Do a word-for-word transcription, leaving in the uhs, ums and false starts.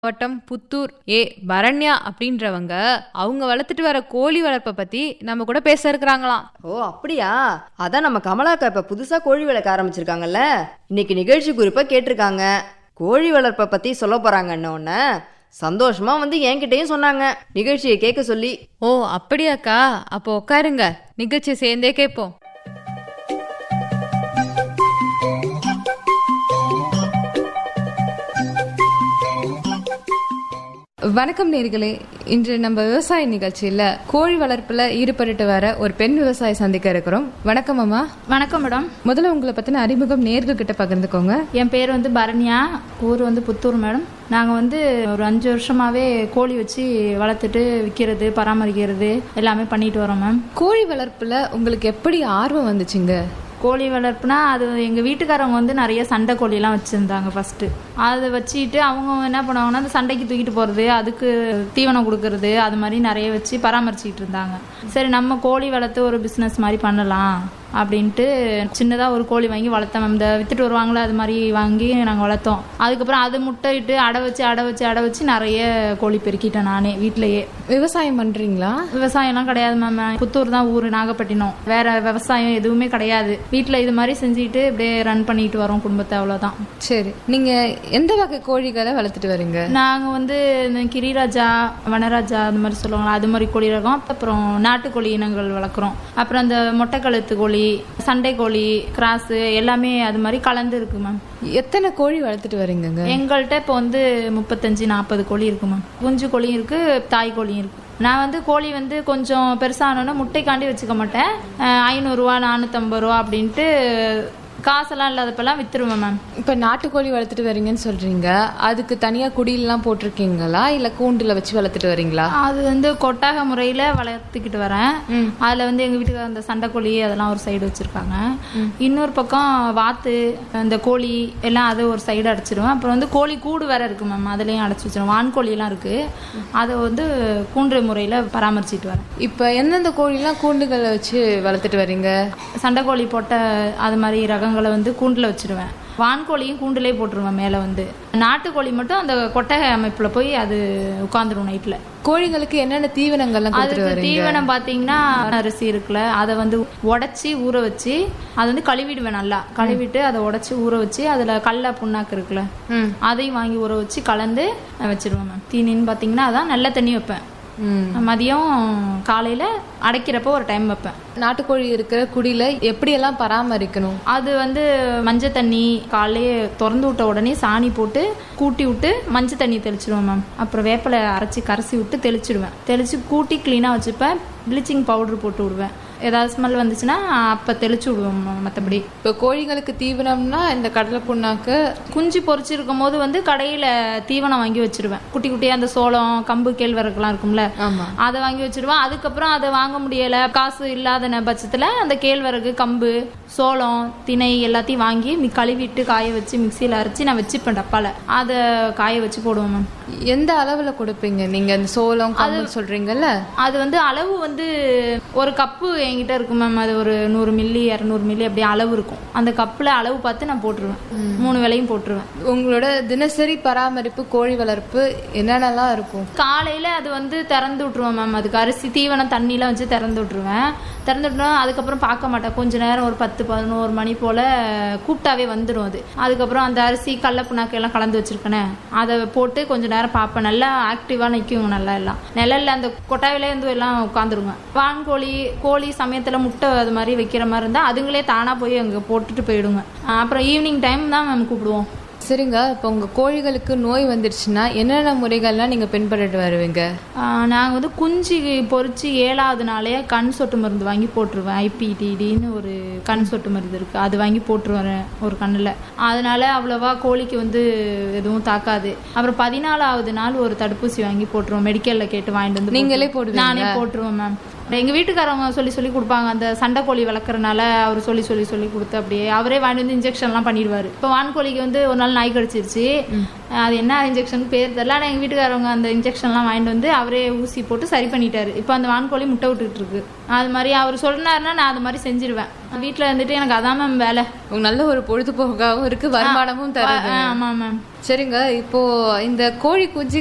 மாவட்டம் புத்தூர் ஏ பரண்யா அப்படின்றவங்க அவங்க வளர்த்துட்டு வர கோழி வளர்ப்பை பத்தி நம்ம கூட பேச இருக்கிறாங்களாம். ஓ அப்படியா? அதான் நம்ம கமலாக்கா இப்ப புதுசா கோழி வளர்க்க ஆரம்பிச்சிருக்காங்கல்ல, இன்னைக்கு நிகழ்ச்சி குறிப்பா கேட்டிருக்காங்க. கோழி வளர்ப்பை பத்தி சொல்ல போறாங்கன்னு ஒன்ன சந்தோஷமா வந்து என்கிட்டயும் சொன்னாங்க நிகழ்ச்சியை கேட்க சொல்லி. ஓ அப்படியாக்கா, அப்போ உட்காருங்க, நிகழ்ச்சி சேர்ந்தே கேட்போம். வணக்கம் நேர்களே, இன்று நம்ம விவசாய நிகழ்ச்சியில கோழி வளர்ப்புல ஈடுபட்டு வர ஒரு பெண் விவசாயி சந்திக்க இருக்கிறோம். வணக்கம் அம்மா. வணக்கம் மேடம். முதல்ல உங்களை பத்தின அறிமுகம் நேர்கள் கிட்ட பகிர்ந்துக்கோங்க. என் பேர் வந்து பரண்யா, ஊர் வந்து புத்தூர் மேடம். நாங்கள் வந்து ஒரு அஞ்சு வருஷமாவே கோழி வச்சு வளர்த்துட்டு விற்கிறது, பராமரிக்கிறது எல்லாமே பண்ணிட்டு வரோம் மேம். கோழி வளர்ப்புல உங்களுக்கு எப்படி ஆர்வம் வந்துச்சுங்க? கோழி வளர்ப்புனா அது எங்கள் வீட்டுக்காரவங்க வந்து நிறைய சண்டை கோழிலாம் வச்சுருந்தாங்க ஃபஸ்ட்டு. அதை வச்சுட்டு அவங்க என்ன பண்ணுவாங்கன்னா அந்த சண்டைக்கு தூக்கிட்டு போகிறது, அதுக்கு தீவனம் கொடுக்கறது, அது மாதிரி நிறைய வச்சு பராமரிச்சுக்கிட்டு இருந்தாங்க. சரி நம்ம கோழி வளர்த்து ஒரு பிஸ்னஸ் மாதிரி பண்ணலாம் அப்படின்ட்டு சின்னதாக ஒரு கோழி வாங்கி வளர்த்தோம். இந்த வித்துட்டு வருவாங்களே அது மாதிரி வாங்கி நாங்கள் வளர்த்தோம். அதுக்கப்புறம் அது முட்டையிட்டு அடை வச்சு அடை வச்சு அடை வச்சு நிறைய கோழி பெருக்கிட்டேன் நானே வீட்டிலையே. விவசாயம் பண்ணுறீங்களா? விவசாயம்லாம் கிடையாது மேம். புத்தூர் தான் ஊர், நாகப்பட்டினம். வேற விவசாயம் எதுவுமே கிடையாது. வீட்டில் இது மாதிரி செஞ்சுட்டு இப்படியே ரன் பண்ணிட்டு வரோம் குடும்பத்தை, அவ்வளோதான். சரி, நீங்கள் எந்த வகை கோழிகளை வளர்த்துட்டு வரீங்க? நாங்கள் வந்து இந்த கிரிராஜா, வனராஜா அது மாதிரி சொல்லுவாங்களா, அது மாதிரி கோழி ரகம். அப்புறம் நாட்டுக்கோழி இனங்கள் வளர்க்குறோம். அப்புறம் அந்த மொட்டைக்கழுத்து கோழி, சண்டை கோழி, கிராஸ் எல்லாமே அது மாதிரி கலந்து இருக்கு மேம். எத்தனை கோழி வளர்த்துட்டு வரீங்க? எங்கள்கிட்ட இப்போ வந்து முப்பத்தஞ்சு நாற்பது கோழி இருக்கு மேம். குஞ்சு கோழியும் இருக்கு, தாய் கோழியும் இருக்கு. நான் வந்து கோழி வந்து கொஞ்சம் பெருசானோன்னா முட்டைக்காண்டி வச்சுக்க மாட்டேன். ஐநூறுரூவா நானூற்றம்பது ரூபா அப்படின்ட்டு காசெல்லாம் இல்லாதப்பெல்லாம் வித்துருவேன் மேம். இப்போ நாட்டுக்கோழி வளர்த்துட்டு வரீங்கன்னு சொல்றீங்க, அதுக்கு தனியாக குடியெல்லாம் போட்டிருக்கீங்களா இல்லை கூண்டில் வச்சு வளர்த்துட்டு வரீங்களா? அது வந்து கொட்டாக முறையில் வளர்த்துக்கிட்டு வரேன். அதில் வந்து எங்கள் வீட்டுக்கு அந்த சண்டைக்கோழி அதெல்லாம் ஒரு சைடு வச்சுருக்காங்க. இன்னொரு பக்கம் வாத்து, அந்த கோழி எல்லாம் அதை ஒரு சைடு அடைச்சிடுவேன். அப்புறம் வந்து கோழி கூடு வேற இருக்கு மேம், அதுலேயும் அடைச்சி வச்சிருவேன். வான்கோழியெல்லாம் இருக்குது, அதை வந்து கூண்டு முறையில் பராமரிச்சுட்டு வரேன். இப்போ எந்தெந்த கோழிலாம் கூண்டுகளை வச்சு வளர்த்துட்டு வரீங்க? சண்டைக்கோழி போட்ட அது மாதிரி ரகங்களை வந்து கூண்டில் வச்சிருவேன். வான்கோழியும் கூண்டுலேயே போட்டுருவேன் மேலே. வந்து நாட்டுக்கோழி மட்டும் அந்த கொட்டகை அமைப்பில் போய் அது உட்காந்துரும் நைட்டில். கோழிகளுக்கு என்னென்ன தீவனங்கள்லாம் கொடுத்துட்டு வரீங்க? தீவனம் பார்த்தீங்கன்னா அரிசி இருக்குல்ல, அதை வந்து உடச்சி ஊற வச்சு அதை வந்து கழுவிடுவேன். நல்லா கழுவிட்டு அதை உடச்சி ஊற வச்சு அதில் கடல புண்ணாக்கு இருக்குல்ல, அதையும் வாங்கி ஊற வச்சு கலந்து வச்சிருவேன் மேம். தீனின்னு பார்த்தீங்கன்னா அதான் நல்ல தண்ணி வைப்பேன். மதியம் காலையில் அடைக்கிறப்போ ஒரு டைம் வைப்பேன். நாட்டுக்கோழி இருக்கிற குடியில எப்படியெல்லாம் பராமரிக்கணும்? அது வந்து மஞ்சள் தண்ணி காலையே திறந்து விட்ட உடனே சாணி போட்டு கூட்டி விட்டு மஞ்சள் தண்ணி தெளிச்சிடுவேன் மேம். அப்புறம் வேப்பிலை அரைச்சி கரைச்சி விட்டு தெளிச்சிடுவேன். தெளித்து கூட்டி க்ளீனாக வச்சுப்பேன். ப்ளீச்சிங் பவுடர் போட்டு விடுவேன். ஏதாவது ஸ்மெல் வந்துச்சுன்னா அப்போ தெளிச்சு விடுவோம். மற்றபடி இப்போ கோழிகளுக்கு தீவனம்னா இந்த கடலை புண்ணாக்கு, குஞ்சு பொறிச்சிருக்கும் போது வந்து கடையில் தீவனம் வாங்கி வச்சிருவேன். குட்டி குட்டியாக அந்த சோளம், கம்பு, கேழ்வரகுலாம் இருக்கும்ல, அதை வாங்கி வச்சிருவேன். அதுக்கப்புறம் அதை வாங்க முடியலை, காசு இல்லாத பட்சத்தில் அந்த கேழ்வரகு, கம்பு, சோளம், திணை எல்லாத்தையும் வாங்கி கழுவிட்டு காய வச்சு மிக்சியில் அரைச்சி நான் வச்சுப்பேன் டப்பாவில். அதை காய வச்சு போடுவோம் மேம். எந்த அளவில் கொடுப்பீங்க நீங்கள் அந்த சோளம், கம்பு சொல்கிறீங்கல்ல? அது வந்து அளவு வந்து ஒரு கப்பு என்கிட்ட இருக்கும் மேம். அது ஒரு நூறு மில்லி இரநூறு மில்லி அப்படி அளவு இருக்கும். அந்த கப்பில் அளவு பார்த்து நான் போட்டுருவேன். மூணு வேளையும் போட்டுருவேன். உங்களோட தினசரி பராமரிப்பு கோழி வளர்ப்பு என்னென்னலாம் இருக்கும்? காலையில் அது வந்து திறந்து விட்டுருவேன் மேம். அதுக்கு அரிசி, தீவனம், தண்ணிலாம் வச்சு திறந்து விட்டுருவேன். திறந்து விட்டுருவேன். அதுக்கப்புறம் பார்க்க மாட்டேன். கொஞ்ச நேரம் ஒரு பத்து பதினோரு மணி போல் கூப்பிட்டாவே வந்துடும் அது. அதுக்கப்புறம் அந்த அரிசி, கடல புண்ணாக்கு எல்லாம் கலந்து வச்சிருக்கேனே, அதை போட்டு கொஞ்சம் நேரம் பார்ப்பேன். நல்லா ஆக்டிவாக நிற்கும். நல்லா எல்லாம் நிழல்ல அந்த கொட்டாவிலே வந்து எல்லாம் உட்காந்துருங்க. வான்கோழி, கோழி சமயத்தில் முட்டை அது மாதிரி வைக்கிற மாதிரி இருந்தால் அதுங்களே தானாக போய் அங்கே போட்டுட்டு போயிடுங்க. அப்புறம் ஈவினிங் டைம் தான் மேம் கூப்பிடுவோம். சரிங்க, இப்போ உங்கள் கோழிகளுக்கு நோய் வந்துடுச்சுன்னா என்னென்ன முறைகள்லாம் நீங்கள் பின்பற்றிட்டு வருவீங்க? நாங்கள் வந்து குஞ்சு பொறிச்சு ஏழாவது நாளே கண் சொட்டு மருந்து வாங்கி போட்டுருவேன். ஐபிடிடின்னு ஒரு கண் சொட்டு மருந்து இருக்குது, அது வாங்கி போட்டுருவேன் ஒரு கண்ணில். அதனால அவ்வளோவா கோழிக்கு வந்து எதுவும் தாக்காது. அப்புறம் பதினாலாவது நாள் ஒரு தடுப்பூசி வாங்கி போட்டுருவோம். மெடிக்கலில் கேட்டு வாங்கிட்டு வந்து நீங்களே போடுவீங்க? நானே போட்டுருவேன் மேம். எங்கள் வீட்டுக்காரவங்க சொல்லி சொல்லி கொடுப்பாங்க. அந்த சண்டை கோழி வளர்க்குறனால அவர் சொல்லி சொல்லி சொல்லி கொடுத்து அப்படியே அவரே வாங்கிட்டு வந்து இன்ஜெக்ஷன்லாம் பண்ணிடுவார். இப்போ வான்கோழிக்கு வந்து ஒரு நாள் நாய் கடிச்சிருச்சு. அது என்ன இன்ஜெக்ஷன் பேர் தெரியல. ஆனால் எங்கள் வீட்டுக்காரவங்க அந்த இன்ஜெக்ஷன்லாம் வாங்கிட்டு வந்து அவரே ஊசி போட்டு சரி பண்ணிட்டாரு. இப்போ அந்த வான்கோழி முட்டை விட்டுட்டு இருக்கு. அது மாதிரி அவர் சொன்னாருன்னா நான் அது மாதிரி செஞ்சிருவேன். வீட்டில் இருந்துட்டு எனக்கு அதான் மேம் வேலை. நல்ல ஒரு பொழுதுபோக்காகவும் இருக்கு, வருமானமும் தருது. ஆமாம் மேம். சரிங்க, இப்போ இந்த கோழி குஞ்சு